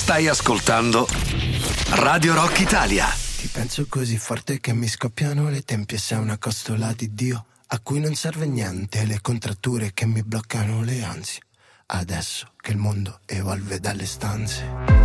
Stai ascoltando Radio Rock Italia. Ti penso così forte che mi scoppiano le tempie. Sei una costola di Dio a cui non serve niente, le contratture che mi bloccano le ansie. Adesso che il mondo evolve dalle stanze,